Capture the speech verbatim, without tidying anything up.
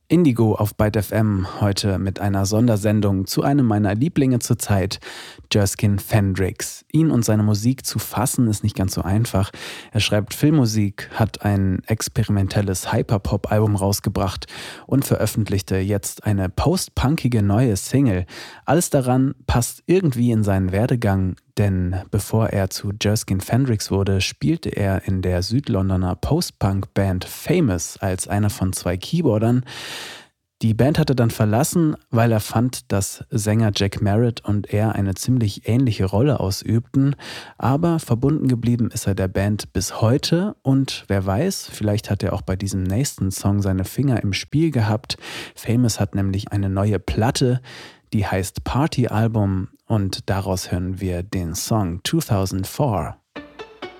Indigo auf Byte F M, heute mit einer Sondersendung zu einem meiner Lieblinge zurzeit, Jerskin Fendrix. Ihn und seine Musik zu fassen ist nicht ganz so einfach. Er schreibt Filmmusik, hat ein experimentelles Hyperpop-Album rausgebracht und veröffentlichte jetzt eine post-punkige neue Single. Alles daran passt irgendwie in seinen Werdegang, denn bevor er zu Jerskin Fendrix wurde, spielte er in der Südlondoner Post-Punk-Band Famous als einer von zwei Keyboardern. Die Band hatte dann verlassen, weil er fand, dass Sänger Jack Merritt und er eine ziemlich ähnliche Rolle ausübten, aber verbunden geblieben ist er der Band bis heute und wer weiß, vielleicht hat er auch bei diesem nächsten Song seine Finger im Spiel gehabt. Famous hat nämlich eine neue Platte, die heißt Party Album und daraus hören wir den Song zweitausendvier.